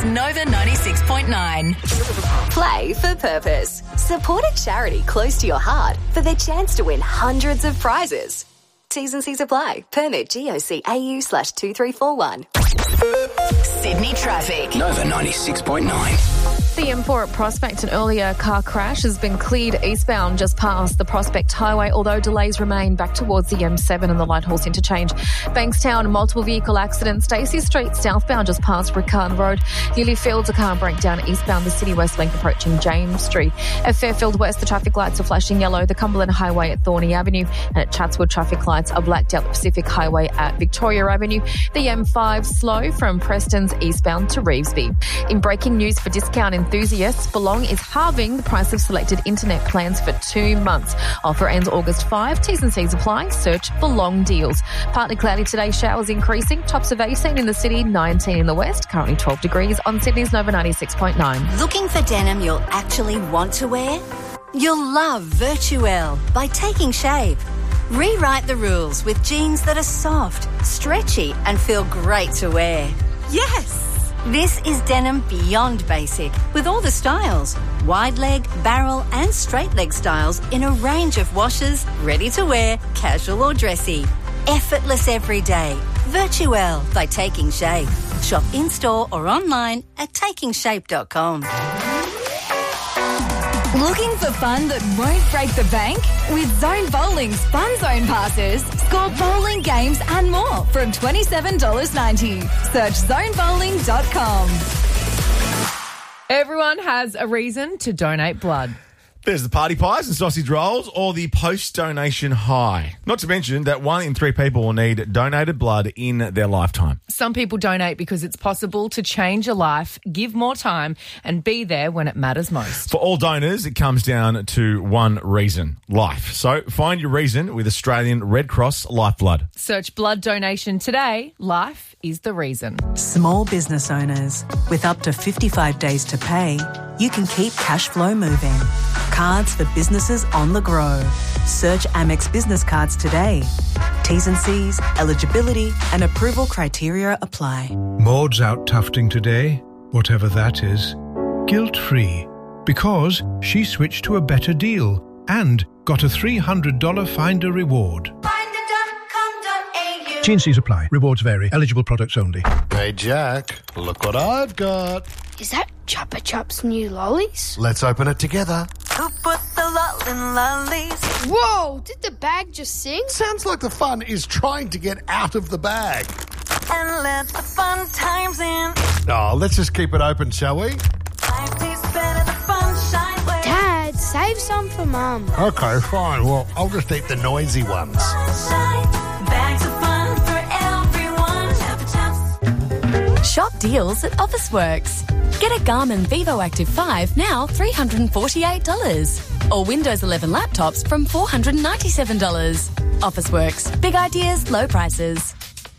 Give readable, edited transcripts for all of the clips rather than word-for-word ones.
Sydney's Nova 96.9. Play for purpose. Support a charity close to your heart for the chance to win hundreds of prizes. T's and C's apply. Permit GOCAU/2341. Sydney traffic. Nova 96.9. The M4 at Prospect, an earlier car crash has been cleared eastbound just past the Prospect Highway, although delays remain back towards the M7 and the Lighthorse interchange. Bankstown, multiple vehicle accident. Stacey Street southbound just past Riccarn Road. Lilyfields, a car breakdown eastbound the City West Link approaching James Street. At Fairfield West, the traffic lights are flashing yellow. The Cumberland Highway at Thorney Avenue, and at Chatswood, traffic lights are blacked out the Pacific Highway at Victoria Avenue. The M5 slow from Preston's eastbound to Revesby. In breaking news for discount enthusiasts, Belong is halving the price of selected internet plans for 2 months. Offer ends August 5. T's and C's apply. Search Belong deals. Partly cloudy today, showers increasing. Tops of 18 in the city, 19 in the west. Currently 12 degrees on Sydney's Nova 96.9. Looking for denim you'll actually want to wear? You'll love Virtuelle by Taking Shape. Rewrite the rules with jeans that are soft, stretchy and feel great to wear. Yes! This is denim beyond basic, with all the styles. Wide leg, barrel and straight leg styles in a range of washes, ready to wear, casual or dressy. Effortless every day. Virtuelle by Taking Shape. Shop in-store or online at takingshape.com. Looking for fun that won't break the bank? With Zone Bowling's Fun Zone passes, score bowling games and more from $27.90. Search zonebowling.com. Everyone has a reason to donate blood. There's the party pies and sausage rolls or the post-donation high. Not to mention that 1 in 3 people will need donated blood in their lifetime. Some people donate because it's possible to change a life, give more time, and be there when it matters most. For all donors, it comes down to one reason: life. So find your reason with Australian Red Cross Lifeblood. Search blood donation today. Life is the reason. Small business owners, with up to 55 days to pay, you can keep cash flow moving. Cards for businesses on the go. Search Amex Business Cards today. T's and C's, eligibility and approval criteria apply. Maud's out tufting today, whatever that is, guilt-free, because she switched to a better deal and got a $300 Finder reward. T&Cs apply. Rewards vary. Eligible products only. Hey, Jack, look what I've got. Is that Chupa Chups new lollies? Let's open it together. Who put the lollin' lollies? Whoa, did the bag just sing? Sounds like the fun is trying to get out of the bag. And let the fun times in. Oh, let's just keep it open, shall we? Life tastes better, the fun shine way. Dad, save some for Mum. Okay, fine. Well, I'll just eat the noisy ones. Sunshine, bags of fun for everyone. Chupa Chups. Shop deals at Officeworks. Get a Garmin Vivo Active 5 now $348. Or Windows 11 laptops from $497. Officeworks. Big ideas, low prices.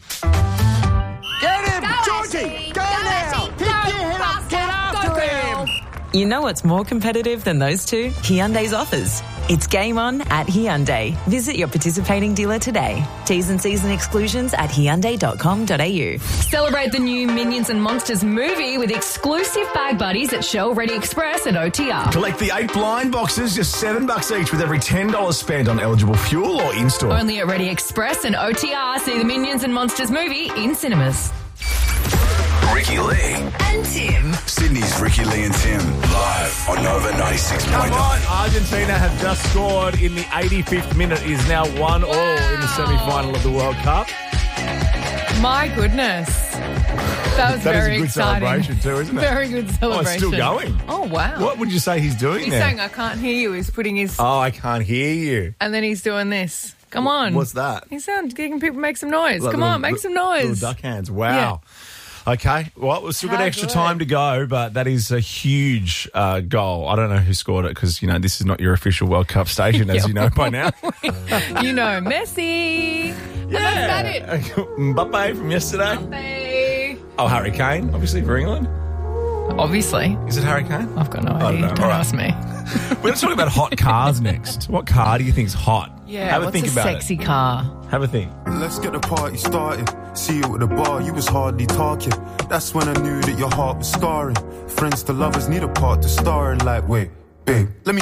Get him! Georgie! Go now! Pick your head up! Get after him! You know what's more competitive than those two? Hyundai's offers. It's game on at Hyundai. Visit your participating dealer today. T's and C's and exclusions at hyundai.com.au. Celebrate the new Minions and Monsters movie with exclusive bag buddies at Shell Ready Express and OTR. Collect the 8 blind boxes, just $7 each with every $10 spent on eligible fuel or in-store. Only at Ready Express and OTR. See the Minions and Monsters movie in cinemas. Ricky Lee And Tim. Sydney's Ricky Lee and Tim, live on Nova 96.9. Come on, Argentina have just scored in the 85th minute. It is now 1-all in the semi-final of the World Cup. My goodness. That was very a good exciting. celebration too, isn't it? Very good celebration. Oh, it's still going. Oh, wow. What would you say he's doing He's there? saying, I can't hear you. He's putting his... Oh, I can't hear you. And then he's doing this. Come on. What's that? He's getting people to make some noise. Like Come on, make some noise. Little duck hands. Wow. Yeah. Okay, well, we've still got How extra good. time to go, but that is a huge goal. I don't know who scored it because, you know, this is not your official World Cup station, as you know by now. You know, Messi. And that's about it. Mbappe from yesterday. Mbappe. Oh, Harry Kane, obviously, for England. Obviously. Is it Harry Kane? I've got no I don't idea. know. Don't All right. ask me. We're going to talk about hot cars next. What car do you think's hot? Yeah, Have a what's think a about sexy car? Have a think. Let's get the party started. See you at the bar, you was hardly talking. That's when I knew that your heart was scarring. Friends to lovers need a part to star in. Like, wait, babe, let me